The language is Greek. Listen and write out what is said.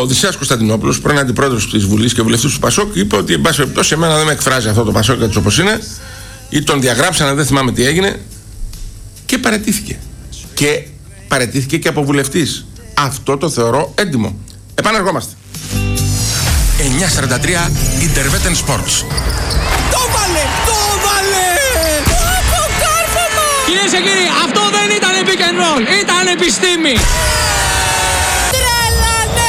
Οδυσσέας Κωνσταντινόπουλος, πρώην αντιπρόεδρος της Βουλής και βουλευτής του Πασόκ, είπε ότι εν πάση περιπτώσει εμένα δεν με εκφράζει αυτό το Πασόκ έτσι όπως είναι, ή τον διαγράψανε, δεν θυμάμαι τι έγινε, και παραιτήθηκε. Και παραιτήθηκε και από βουλευτής. Αυτό το θεωρώ έντιμο. Επανεργόμαστε. 9:43 Interveten Sports. Το βάλε! Το βάλε! Το κάρφωμα! Κυρίες και κύριοι, αυτό δεν ήταν pick and roll, ήταν επιστήμη.